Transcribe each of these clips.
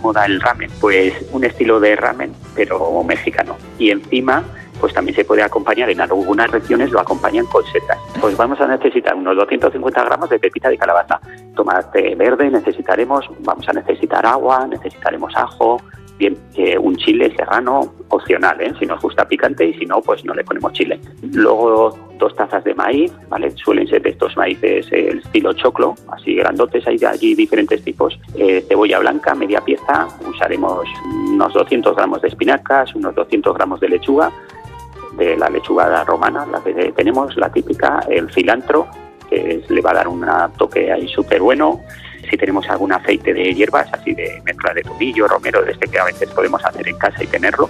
moda el ramen, pues un estilo de ramen, pero mexicano. Y encima, pues también se puede acompañar, en algunas regiones lo acompañan con setas. Pues vamos a necesitar unos 250 gramos de pepita de calabaza. Tomate verde vamos a necesitar agua, necesitaremos ajo, bien, un chile serrano opcional, si nos gusta picante, y si no, pues no le ponemos chile. Luego 2 tazas de maíz, ¿vale? Suelen ser de estos maíces el estilo choclo, así grandotes, hay de allí diferentes tipos. Cebolla blanca, media pieza, usaremos unos 200 gramos de espinacas, unos 200 gramos de lechuga, de la lechuga romana, la que tenemos, la típica, el cilantro, que le va a dar un toque ahí súper bueno. Si tenemos algún aceite de hierbas, así de mezcla de tomillo, romero, de este que a veces podemos hacer en casa y tenerlo,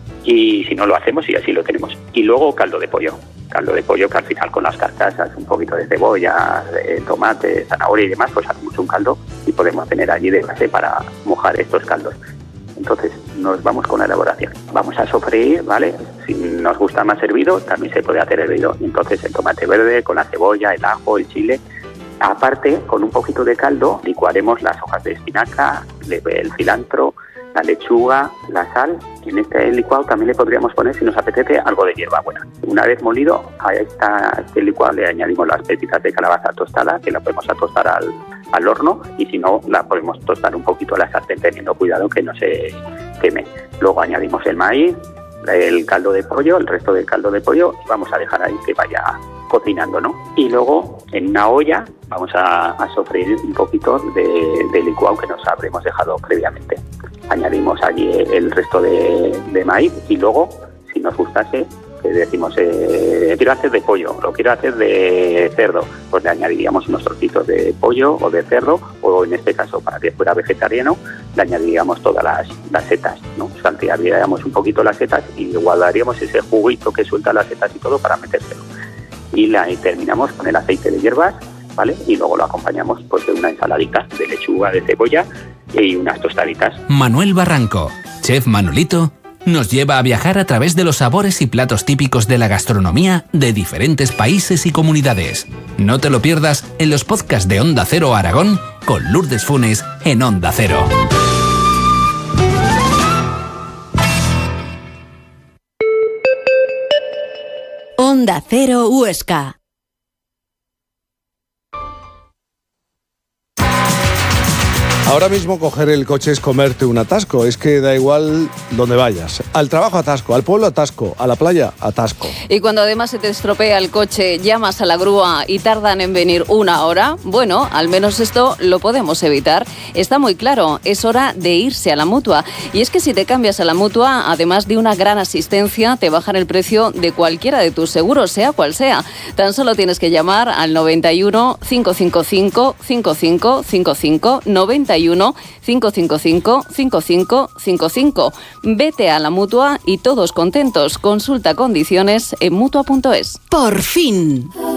y si no lo hacemos y así lo tenemos. Y luego caldo de pollo que al final con las carcasas, un poquito de cebolla, de tomate, zanahoria y demás, pues hacemos un caldo y podemos tener allí de base para mojar estos caldos. Entonces nos vamos con la elaboración. Vamos a sofreír, ¿vale? Si nos gusta más hervido, también se puede hacer hervido. Entonces el tomate verde con la cebolla, el ajo, el chile. Aparte, con un poquito de caldo, licuaremos las hojas de espinaca, el cilantro, la lechuga, la sal. En este licuado también le podríamos poner, si nos apetece, algo de hierbabuena. Una vez molido, a este licuado le añadimos las pepitas de calabaza tostada, que la podemos tostar al horno, y si no, la podemos tostar un poquito a la sartén, teniendo cuidado que no se queme. Luego añadimos el maíz, el caldo de pollo, el resto del caldo de pollo, y vamos a dejar ahí que vaya cocinando, ¿no? Y luego en una olla vamos a sofreír un poquito de licuado que nos habremos dejado previamente. Añadimos allí el resto de maíz, y luego, si nos gustase, que decimos, quiero hacer de pollo, lo quiero hacer de cerdo, pues le añadiríamos unos trocitos de pollo o de cerdo, o en este caso, para que fuera vegetariano, le añadiríamos todas las setas, ¿no? Saltearíamos un poquito las setas y guardaríamos ese juguito que suelta las setas y todo para metérselo. Y terminamos con el aceite de hierbas, ¿vale? Y luego lo acompañamos pues de una ensaladita de lechuga, de cebolla y unas tostaditas. Manuel Barranco, chef Manolito, nos lleva a viajar a través de los sabores y platos típicos de la gastronomía de diferentes países y comunidades. No te lo pierdas en los podcasts de Onda Cero Aragón con Lourdes Funes en Onda Cero. Onda Cero Huesca. Ahora mismo coger el coche es comerte un atasco, es que da igual donde vayas. Al trabajo atasco, al pueblo atasco, a la playa atasco. Y cuando además se te estropea el coche, llamas a la grúa y tardan en venir 1 hora, bueno, al menos esto lo podemos evitar. Está muy claro, es hora de irse a la Mutua. Y es que si te cambias a la Mutua, además de una gran asistencia, te bajan el precio de cualquiera de tus seguros, sea cual sea. Tan solo tienes que llamar al 91 555 5555 91 555 5555. Vete a la Mutua y todos contentos. Consulta condiciones en Mutua.es. Por fin.